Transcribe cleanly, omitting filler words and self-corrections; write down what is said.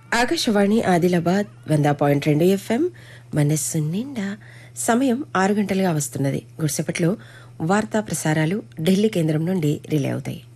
Akashvani Adilabad 100.2 FM మనస్సు నిండా సమయం 6 గంటలుగా వస్తున్నది. గుడిసెపట్లో వార్తా ప్రసారాలు ఢిల్లీ కేంద్రం నుండి రిలే అవుతాయి.